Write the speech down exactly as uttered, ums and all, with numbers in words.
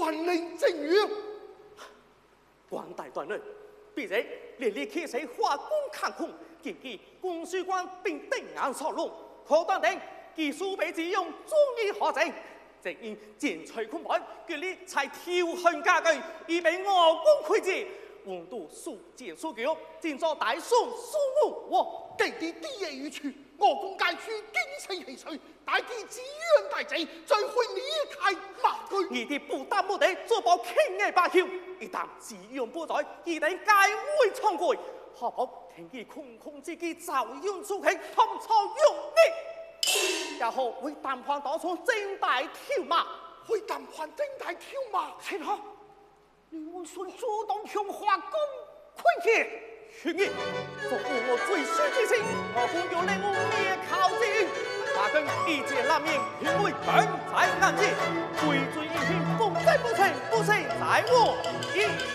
传令正月， 官大断人，必然连连开始化工看空，见其公输官并定眼所弄，可断定其苏北之用终于何证？正因剑吹空板，佢呢才挑恨家具，以备我公窥之。温度速剑速脚，尽作大宋苏武我地地地业于处，我公界区精神气水，大地资源大济，最会离开马区。 而啲不得不得做保轻嘅把桥，一旦资源不在，一定皆会冲过。何妨听其空空之机，照样出气，同操用力。然后为谈判当初正大跳马， 为谈判正大跳马， 切好。你我孙主动向华公亏欠， 去你！做我最衰之事，我本要令我灭靠之恩，华根一介难免，因为本在难治，贵罪一品，不在不成，不成在我意。